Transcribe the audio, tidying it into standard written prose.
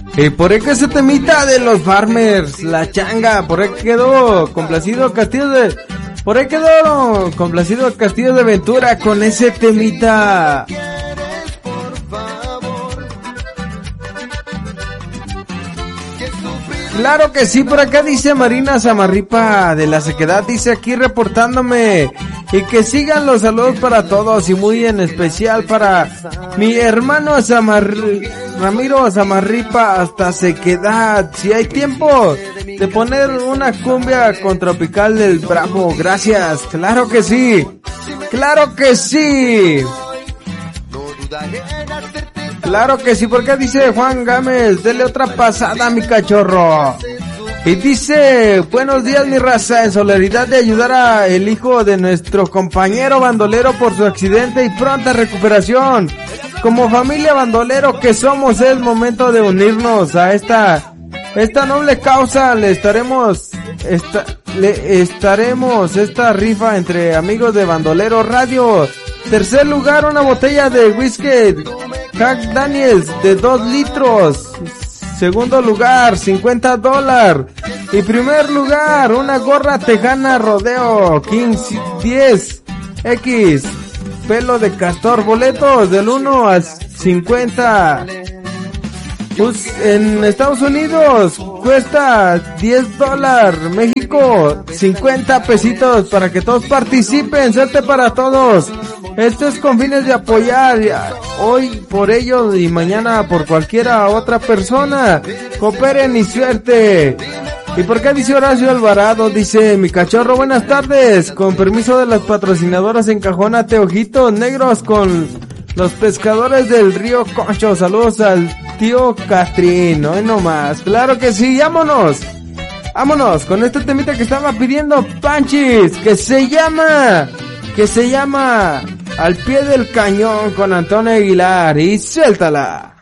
Y por ahí que ese temita de los Farmers, la changa, por ahí quedó complacido Castillo de... Por ahí quedó complacido Castillo de Ventura con ese temita. Claro que sí, por acá dice Marina Zamarripa de la Sequedad, dice aquí reportándome, y que sigan los saludos para todos y muy en especial para mi hermano Ramiro Zamarripa hasta Sequedad. Si hay tiempo de poner una cumbia con Tropical del Bravo, gracias. Claro que sí, claro que sí. Claro que sí, porque dice Juan Gámez, dele otra pasada mi cachorro. Y dice, buenos días mi raza, en solidaridad de ayudar a el hijo de nuestro compañero bandolero por su accidente y pronta recuperación. Como familia bandolero que somos, es momento de unirnos a esta noble causa. Le estaremos esta rifa entre amigos de Bandolero Radio. Tercer lugar, una botella de whisky Jack Daniels de 2 litros. Segundo lugar, $50. Y primer lugar, una gorra tejana Rodeo King 10X pelo de castor. Boletos del 1 al 50. Pues en Estados Unidos cuesta $10, México 50 pesitos para que todos participen. Suerte para todos. Esto es con fines de apoyar hoy por ellos y mañana por cualquiera otra persona. Cooperen y suerte. ¿Y por qué dice Horacio Alvarado? Dice mi cachorro, buenas tardes. Con permiso de las patrocinadoras, encajónate ojitos negros con los pescadores del río Concho. Saludos al tío Catrín. Hoy nomás. Claro que sí, vámonos. Vámonos con este temita que estaba pidiendo Panchis, que se llama Al pie del cañón con Antonio Aguilar. Y suéltala.